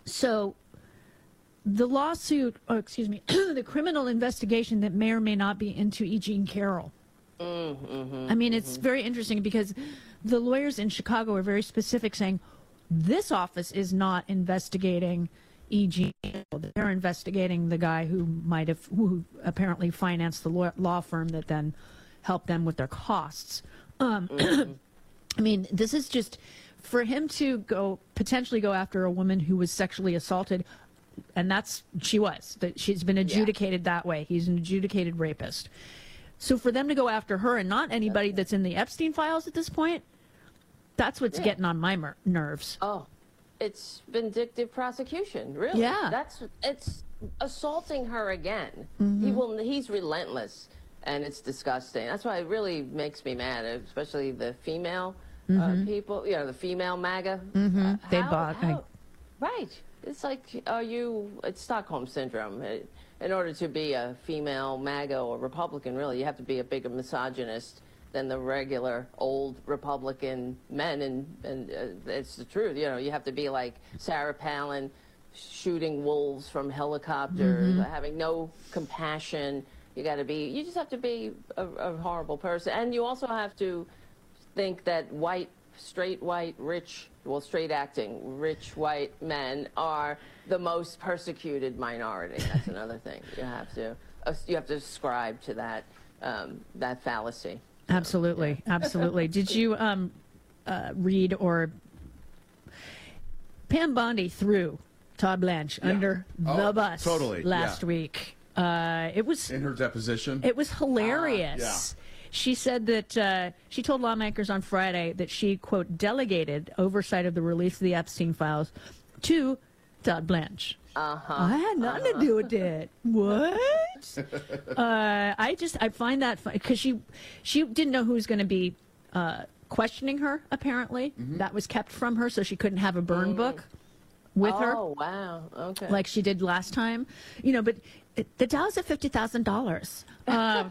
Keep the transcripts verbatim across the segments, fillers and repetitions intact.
So the lawsuit, oh, excuse me, the criminal investigation that may or may not be into E. Jean Carroll. Mm-hmm, I mean, it's mm-hmm. very interesting because the lawyers in Chicago are very specific, saying this office is not investigating E. Jean Carroll. They're investigating the guy who might have, who apparently financed the law, law firm that then helped them with their costs. Um, mm-hmm. I mean, this is just for him to go potentially go after a woman who was sexually assaulted, and that's she was that she's been adjudicated yeah. that way. He's an adjudicated rapist. So for them to go after her and not anybody that's in the Epstein files at this point, that's what's yeah. getting on my mer- nerves. Oh, it's vindictive prosecution, really. Yeah, that's it's assaulting her again. Mm-hmm. He will. He's relentless, and it's disgusting. That's why it really makes me mad, especially the female mm-hmm. uh, people. You know, the female MAGA. Mm-hmm. Uh, they how, bought. how, right. It's like, are you? It's Stockholm syndrome. It, in order to be a female MAGA or Republican, really, you have to be a bigger misogynist than the regular old Republican men, and and uh, it's the truth. You know, you have to be like Sarah Palin, shooting wolves from helicopters, mm-hmm. having no compassion. You got to be. You just have to be a, a horrible person, and you also have to think that white, straight white, rich, well, straight acting, rich white men are the most persecuted minority. That's another thing. You have to uh, you have to ascribe to that um, that fallacy. Absolutely, yeah. absolutely. Did you um, uh, read or Pam Bondi threw Todd Blanche yeah. under oh, the bus totally. last yeah. week? Uh, it was in her deposition. It was hilarious. Uh, yeah. She said that uh, she told lawmakers on Friday that she, quote, delegated oversight of the release of the Epstein files to Todd Blanche. Uh-huh. I had nothing uh-huh. to do with it. What? uh, I just, I find that funny because she, she didn't know who was going to be uh, questioning her, apparently. Mm-hmm. That was kept from her, so she couldn't have a burn mm. book with oh, her. Oh, wow. Okay. Like she did last time. You know, but it, the Dow's at fifty thousand dollars. Um,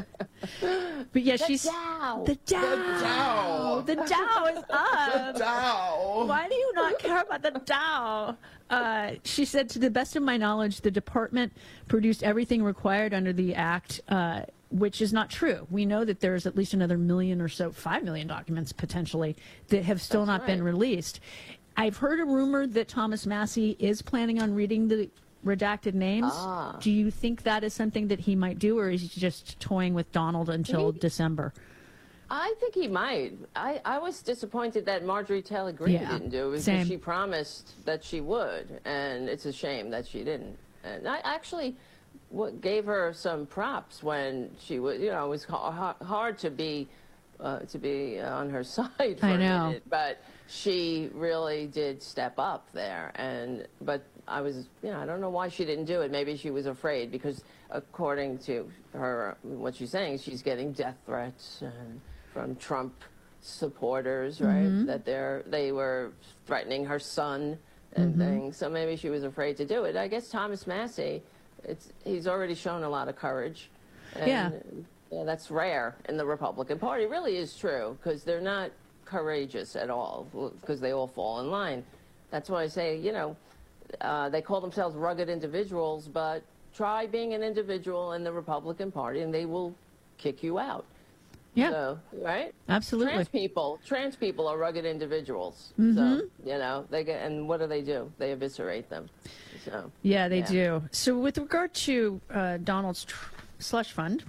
but yeah, the she's Dow. the Dow. The Dow. The Dow is up. The Dow. Why do you not care about the Dow? Uh, she said, to the best of my knowledge, the department produced everything required under the act, uh, which is not true. We know that there's at least another million or so, five million documents potentially that have still That's not right. been released. I've heard a rumor that Thomas Massie is planning on reading the redacted names. Ah. Do you think that is something that he might do, or is he just toying with Donald until he, December? I think he might. I, I was disappointed that Marjorie Taylor Greene Yeah, didn't do it because same. she promised that she would, and it's a shame that she didn't. And I actually w- gave her some props when she was, you know, it was ha- hard to be uh, to be on her side for I a know. minute, but she really did step up there. And but I was, you know, I don't know why she didn't do it. Maybe she was afraid because, according to her, what she's saying, she's getting death threats and from Trump supporters, right? Mm-hmm. That they're they were threatening her son and mm-hmm. things. So maybe she was afraid to do it. I guess Thomas Massie, it's he's already shown a lot of courage. And, Yeah. yeah, that's rare in the Republican Party. It really is true because they're not courageous at all because they all fall in line. That's why I say, you know, uh, they call themselves rugged individuals, but try being an individual in the Republican Party and they will kick you out. Yeah. So, right? Absolutely. Trans people, trans people are rugged individuals. Mm-hmm. So, you know, they get, and what do they do? They eviscerate them. So, yeah, they yeah. do. So with regard to uh, Donald's tr- slush fund,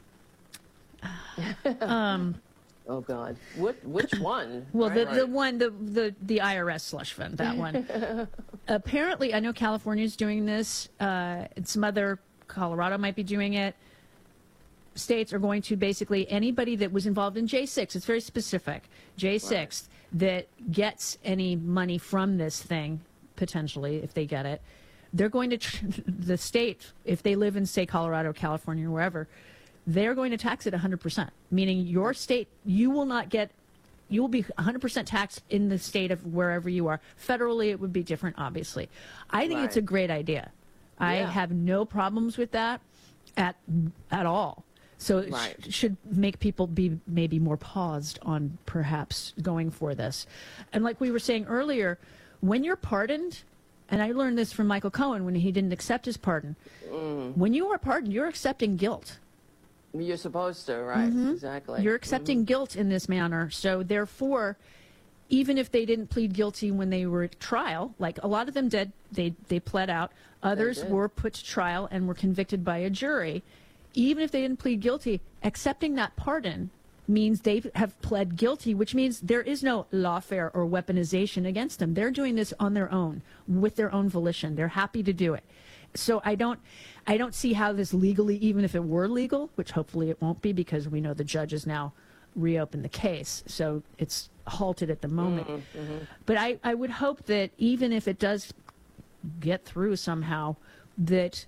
um, oh God, what, which one? well, right? the, the one, the, the, the I R S slush fund, that one. Apparently, I know California's doing this. Uh, and some other, Colorado might be doing it. States are going to basically, anybody that was involved in J six, it's very specific, J six, right. that gets any money from this thing, potentially, if they get it, they're going to, tr- the state, if they live in, say, Colorado, California, or wherever, they're going to tax it one hundred percent, meaning your state, you will not get, you will be one hundred percent taxed in the state of wherever you are. Federally, it would be different, obviously. I think right. it's a great idea. Yeah. I have no problems with that at at all. So it right. sh- should make people be maybe more paused on perhaps going for this. And like we were saying earlier, when you're pardoned, and I learned this from Michael Cohen when he didn't accept his pardon. Mm. When you are pardoned, you're accepting guilt. You're supposed to, right? Mm-hmm. Exactly. You're accepting guilt in this manner. So therefore, even if they didn't plead guilty when they were at trial, like a lot of them did, they, they pled out. Others did. were put to trial and were convicted by a jury. Even if they didn't plead guilty, accepting that pardon means they have pled guilty, which means there is no lawfare or weaponization against them. They're doing this on their own, with their own volition. They're happy to do it. So I don't, I don't see how this legally, even if it were legal, which hopefully it won't be because we know the judge has now reopened the case, so it's halted at the moment. Mm-hmm. But I, I would hope that even if it does get through somehow, that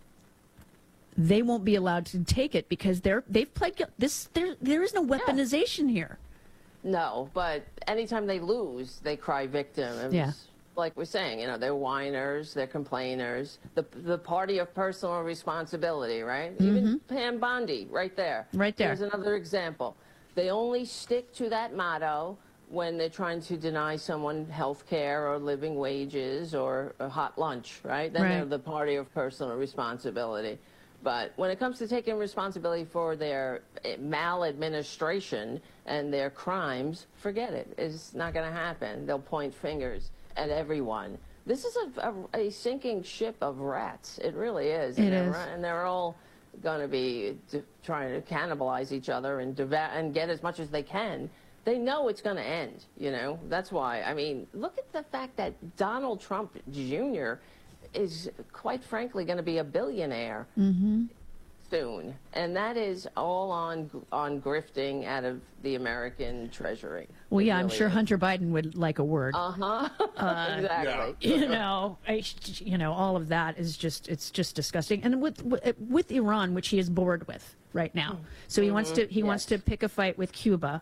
they won't be allowed to take it because they're they've pled guilty. This there there is no weaponization here. No, but anytime they lose, they cry victim. It Yeah. was, like we're saying, you know, they're whiners, they're complainers. The the party of personal responsibility, right? Even Pam Bondi, right there. Mm-hmm. Right there. Here's another example. They only stick to that motto when they're trying to deny someone health care or living wages or a hot lunch, right? Then they're Right. the party of personal responsibility. But when it comes to taking responsibility for their eh, maladministration and their crimes, forget it. It's not going to happen. They'll point fingers at everyone. This is a, a, a sinking ship of rats. It really is. It and they're, is. And they're all going to be d- trying to cannibalize each other and, deva- and get as much as they can. They know it's going to end, you know. That's why, I mean, look at the fact that Donald Trump Junior is, quite frankly, going to be a billionaire Mm-hmm. soon. And that is all on on grifting out of the American Treasury. Well, It yeah, I'm really sure is. Hunter Biden would like a word. Uh-huh. exactly. you know, I, you know, all of that is just, it's just disgusting. And with, with with Iran, which he is bored with right now, so he wants to he wants to Yes. pick a fight with Cuba.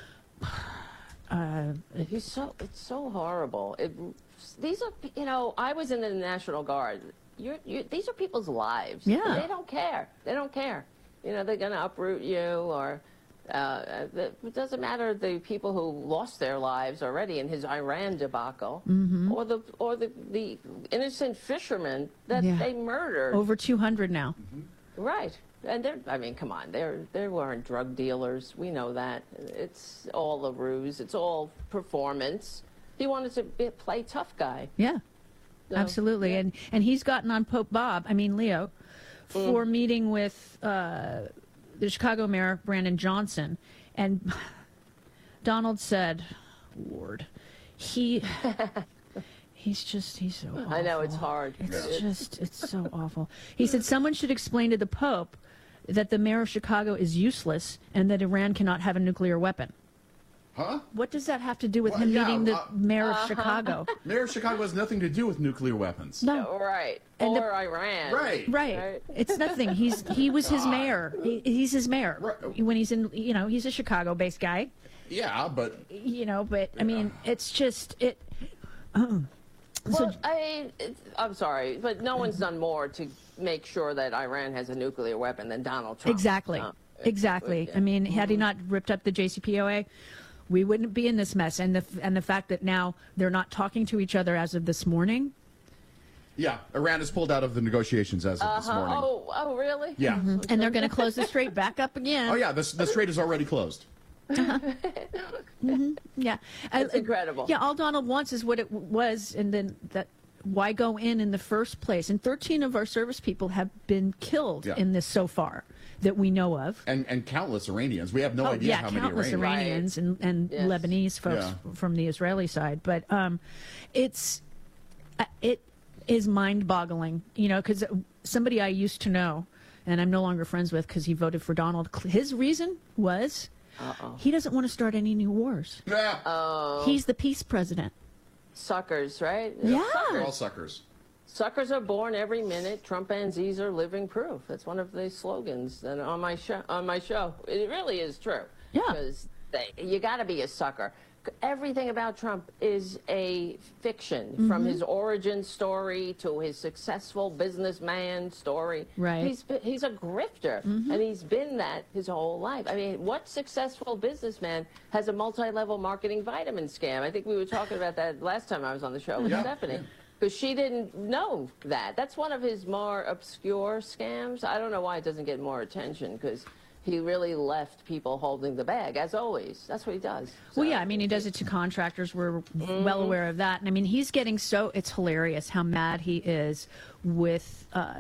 Uh, He's so it's so horrible. It, these are you know I was in the National Guard. You're, you these are people's lives. Yeah. They don't care. They don't care. You know they're going to uproot you or. Uh, it doesn't matter the people who lost their lives already in his Iran debacle, Mm-hmm. or the or the, the innocent fishermen that Yeah. they murdered. over two hundred now. Right. And they're, I mean, come on, they're, they weren't drug dealers. We know that. It's all a ruse. It's all performance. He wanted to be, play tough guy. Yeah, So, absolutely. yeah. And and he's gotten on Pope Bob, I mean Leo, for meeting with uh, the Chicago mayor Brandon Johnson, and Donald said, "Lord, he." He's just, he's so awful. I know, it's hard. It's It's- just, it's so awful. He said someone should explain to the Pope that the mayor of Chicago is useless and that Iran cannot have a nuclear weapon. Huh? What does that have to do with Well, him yeah, meeting the uh, mayor of Chicago? Mayor of Chicago has nothing to do with nuclear weapons. No, Right. And the- or Iran. Right. right. Right. It's nothing. He's he was his mayor. He, he's his mayor Right. when he's in. You know, he's a Chicago-based guy. Yeah, but You know, but I mean, it's just it. um, so Well, I mean, it's, I'm sorry, but no one's done more to make sure that Iran has a nuclear weapon than Donald Trump. exactly, Uh, exactly. I mean, had he not ripped up the J C P O A, we wouldn't be in this mess. And the and the fact that now they're not talking to each other as of this morning. yeah, Iran has pulled out of the negotiations as of this uh-huh. morning. Oh, oh, really? Yeah. And they're going to close the strait back up again. Oh yeah, this the strait is already closed. Yeah, I- It's incredible. Yeah, all Donald wants is what it w- was, and then that. Why go in in the first place? And thirteen of our service people have been killed Yeah. in this so far that we know of. And and countless Iranians. We have no Oh, idea yeah, how many countless Iranians. Iranians and, and Yes. Lebanese folks Yeah. from the Israeli side. But um, it's uh, it is mind-boggling, you know, because somebody I used to know, and I'm no longer friends with because he voted for Donald. His reason was Uh-oh. he doesn't want to start any new wars. Yeah. Oh, He's the peace president. suckers, right? Yeah. They're all suckers. Suckers are born every minute. Trumpanzees are living proof. That's one of the slogans that on my show. On my show, it really is true. Yeah. Because you got to be a sucker. Everything about Trump is a fiction, Mm-hmm. from his origin story to his successful businessman story. Right. He's been- he's a grifter, Mm-hmm. and he's been that his whole life. I mean, what successful businessman has a multi-level marketing vitamin scam? I think we were talking about that last time I was on the show with Yeah. Stephanie. because she didn't know that. That's one of his more obscure scams. I don't know why it doesn't get more attention, because he really left people holding the bag, as always. That's what he does. So. Well, yeah, I mean, he does it to contractors. We're mm-hmm. well aware of that. And I mean, he's getting so, it's hilarious how mad he is with, uh,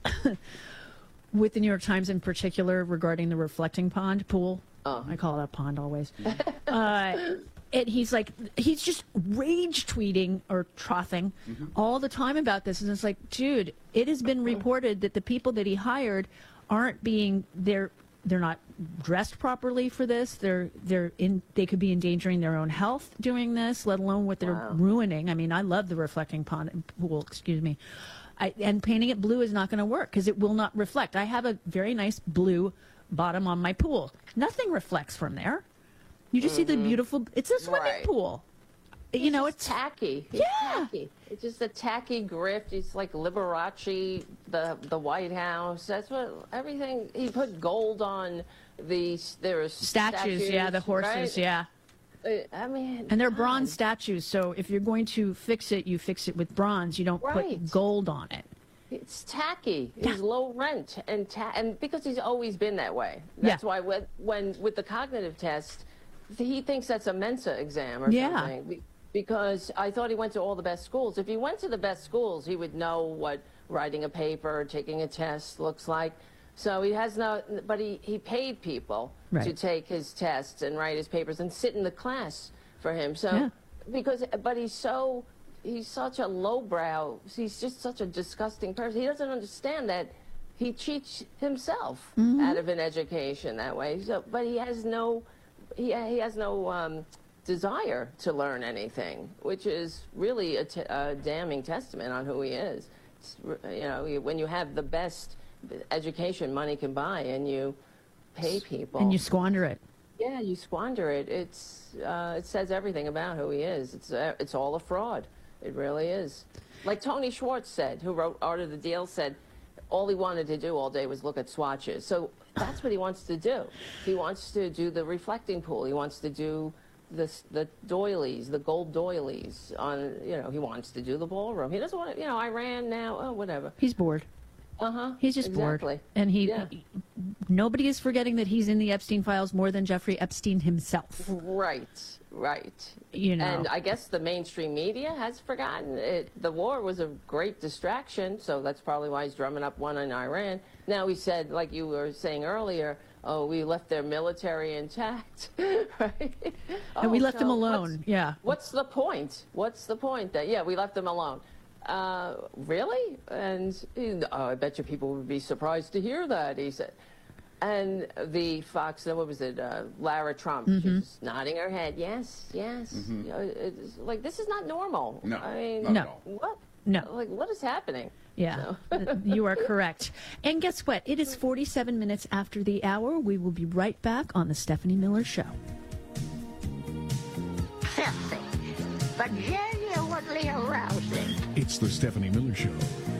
with the New York Times in particular regarding the reflecting pond pool. Oh. I call it a pond always. uh, and he's like, he's just rage tweeting or trothing mm-hmm. all the time about this. And it's like, dude, it has been reported that the people that he hired aren't being, they're, they're not dressed properly for this. They're they're in. They could be endangering their own health doing this, let alone what they're wow. ruining. I mean, I love the reflecting pond pool. Excuse me, I, and painting it blue is not going to work because it will not reflect. I have a very nice blue bottom on my pool. Nothing reflects from there. You just mm-hmm. see the beautiful. It's a swimming right. pool. He's you know, it's it's tacky. He's yeah. tacky. It's just a tacky grift. He's like Liberace, the the White House. That's what everything. He put gold on the there are statues, statues. Yeah, the horses. Right? Yeah. Uh, I mean, and they're God. bronze statues. So if you're going to fix it, you fix it with bronze. You don't right. put gold on it. It's tacky. Yeah. He's low rent and ta- and because he's always been that way. That's yeah. why when when with the cognitive test, he thinks that's a Mensa exam or yeah. something. Because I thought he went to all the best schools. If he went to the best schools, he would know what writing a paper or taking a test looks like. So he has no, but he, he paid people right. to take his tests and write his papers and sit in the class for him. So, yeah. because, but he's so, he's such a lowbrow, he's just such a disgusting person. He doesn't understand that he cheats himself mm-hmm. out of an education that way. So, but he has no, he, he has no, um, desire to learn anything, which is really a, t- a damning testament on who he is. It's, you know, when you have the best education money can buy and you pay people and you squander it. Yeah, you squander it. It's uh, it says everything about who he is. It's uh, it's all a fraud. It really is. Like Tony Schwartz said, who wrote Art of the Deal, said all he wanted to do all day was look at swatches. So that's what he wants to do. He wants to do the reflecting pool. He wants to do the the doilies, the gold doilies on, you know, he wants to do the ballroom. He doesn't want to, you know, Iran now, oh, whatever. He's bored. Uh-huh. He's just exactly. bored. And he, yeah. he, nobody is forgetting that he's in the Epstein files more than Jeffrey Epstein himself. Right, right. You know. And I guess the mainstream media has forgotten it. The war was a great distraction, so that's probably why he's drumming up one in Iran. Now he said, like you were saying earlier, oh, we left their military intact, right? Oh, and we left so them alone, what's, yeah. What's the point? What's the point? That yeah, we left them alone. Uh, really? And oh, I bet you people would be surprised to hear that, he said. And the Fox, what was it, uh, Lara Trump, mm-hmm. she's nodding her head, yes, yes. Mm-hmm. You know, it's like, this is not normal. No, I mean, not no. at all. What? No. Like, what is happening? Yeah, so. You are correct. And guess what? It is forty-seven minutes after the hour. We will be right back on The Stephanie Miller Show. Filthy, but genuinely arousing. It's The Stephanie Miller Show.